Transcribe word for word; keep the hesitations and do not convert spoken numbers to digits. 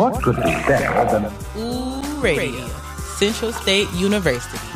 What could be better than Ooh Radio, Central State University.